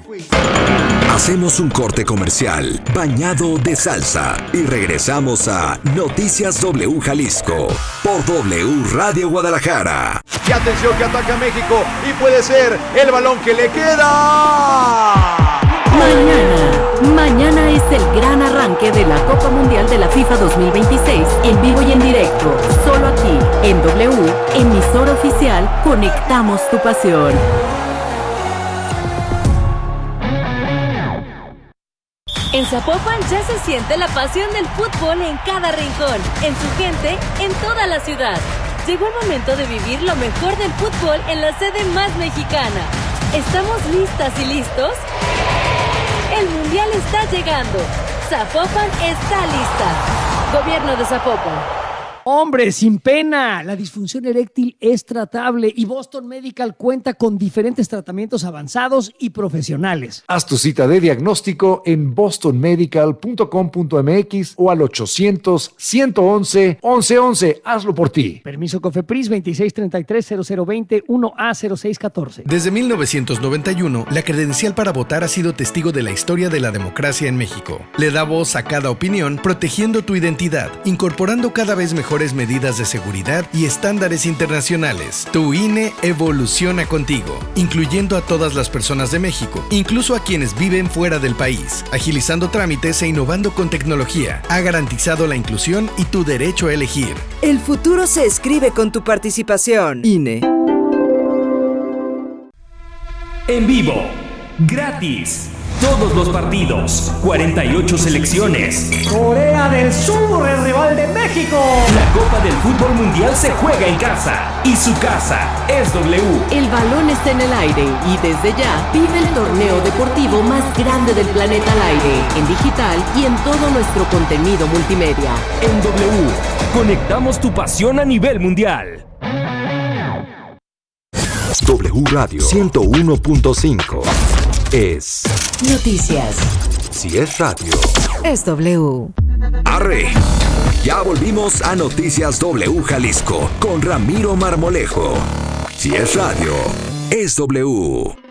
Hacemos un corte comercial bañado de salsa y regresamos a Noticias W Jalisco por W Radio Guadalajara. Y atención que ataca México y puede ser el balón que le queda. Mañana es el gran arranque de la Copa Mundial de la FIFA 2026 en vivo y en directo, solo aquí en W, emisora oficial, conectamos tu pasión. En Zapopan ya se siente la pasión del fútbol en cada rincón, en su gente, en toda la ciudad. Llegó el momento de vivir lo mejor del fútbol en la sede más mexicana. ¿Estamos listas y listos? El Mundial está llegando. Zapopan está lista. Gobierno de Zapopan. Hombre, sin pena, la disfunción eréctil es tratable y Boston Medical cuenta con diferentes tratamientos avanzados y profesionales. Haz tu cita de diagnóstico en bostonmedical.com.mx o al 800-111-1111. Hazlo por ti. Permiso COFEPRIS 2633-0020 1A0614. Desde 1991, la credencial para votar ha sido testigo de la historia de la democracia en México. Le da voz a cada opinión, protegiendo tu identidad, incorporando cada vez mejores medidas de seguridad y estándares internacionales. Tu INE evoluciona contigo, incluyendo a todas las personas de México, incluso a quienes viven fuera del país. Agilizando trámites e innovando con tecnología, ha garantizado la inclusión y tu derecho a elegir. El futuro se escribe con tu participación. INE. En vivo, gratis. Todos los partidos, 48 selecciones. Corea del Sur, el rival de México. La Copa del Fútbol Mundial se juega en casa y su casa es W. El balón está en el aire y desde ya vive el torneo deportivo más grande del planeta al aire, en digital y en todo nuestro contenido multimedia. En W, conectamos tu pasión a nivel mundial. W Radio 101.5 es noticias. Si es radio, es W. ¡Arre! Ya volvimos a Noticias W Jalisco con Ramiro Marmolejo. Si es radio, es W.